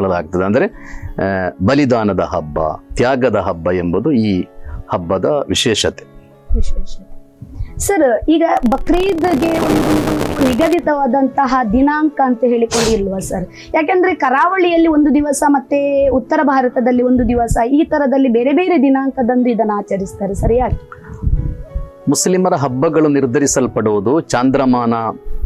ಹೇಳಲಾಗ್ತದೆ. ಅಂದರೆ ಬಲಿದಾನದ ಹಬ್ಬ, ತ್ಯಾಗದ ಹಬ್ಬ ಎಂಬುದು ಈ ಹಬ್ಬದ ವಿಶೇಷತೆ. ಸರ್, ಈಗ ಬಕ್ರೀದ್ಗೆ ಒಂದು ನಿಗದಿತವಾದಂತಹ ದಿನಾಂಕ ಅಂತ ಹೇಳಿಕೊಂಡಿಲ್ವಾ ಸರ್? ಯಾಕಂದ್ರೆ ಕರಾವಳಿಯಲ್ಲಿ ಒಂದು ದಿವಸ ಮತ್ತೆ ಉತ್ತರ ಭಾರತದಲ್ಲಿ ಒಂದು ದಿವಸ, ಈ ತರದಲ್ಲಿ ಬೇರೆ ಬೇರೆ ದಿನಾಂಕದಂದು ಇದನ್ನು ಆಚರಿಸ್ತಾರೆ ಸರಿಯಾಗಿ? ಮುಸ್ಲಿಮರ ಹಬ್ಬಗಳು ನಿರ್ಧರಿಸಲ್ಪಡುವುದು ಚಾಂದ್ರಮಾನ